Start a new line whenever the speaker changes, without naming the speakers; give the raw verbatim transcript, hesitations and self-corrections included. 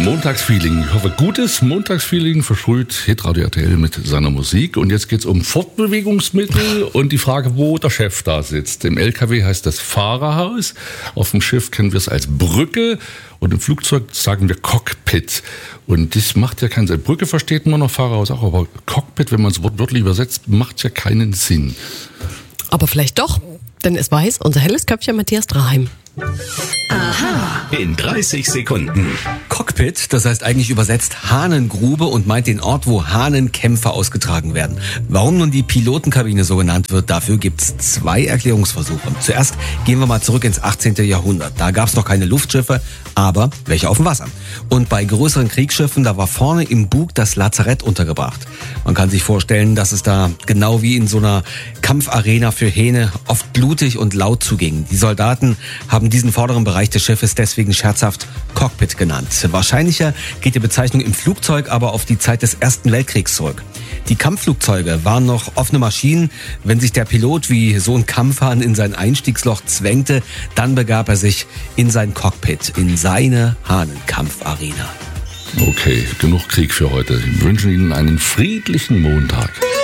Montagsfeeling. Ich hoffe, gutes Montagsfeeling versprüht Hitradio R T L mit seiner Musik. Und jetzt geht's um Fortbewegungsmittel und die Frage, wo der Chef da sitzt. Im L K W heißt das Fahrerhaus. Auf dem Schiff kennen wir es als Brücke. Und im Flugzeug sagen wir Cockpit. Und das macht ja keinen Sinn. Brücke versteht man noch, Fahrerhaus auch. Aber Cockpit, wenn man es wortwörtlich übersetzt, macht ja keinen Sinn.
Aber vielleicht doch, denn es weiß unser helles Köpfchen Matthias Draheim.
Aha. In dreißig Sekunden.
Cockpit, das heißt eigentlich übersetzt Hahnengrube und meint den Ort, wo Hahnenkämpfe ausgetragen werden. Warum nun die Pilotenkabine so genannt wird, dafür gibt's zwei Erklärungsversuche. Zuerst gehen wir mal zurück ins achtzehnten Jahrhundert. Da gab's noch keine Luftschiffe, aber welche auf dem Wasser. Und bei größeren Kriegsschiffen, da war vorne im Bug das Lazarett untergebracht. Man kann sich vorstellen, dass es da genau wie in so einer Kampfarena für Hähne oft blutig und laut zuging. Die Soldaten haben diesen vorderen Bereich des Schiffes deswegen scherzhaft Cockpit genannt. Wahrscheinlicher geht die Bezeichnung im Flugzeug aber auf die Zeit des Ersten Weltkriegs zurück. Die Kampfflugzeuge waren noch offene Maschinen. Wenn sich der Pilot wie so ein Kampfhahn in sein Einstiegsloch zwängte, dann begab er sich in sein Cockpit, in seine Hahnenkampfarena.
Okay, genug Krieg für heute. Wir wünschen Ihnen einen friedlichen Montag.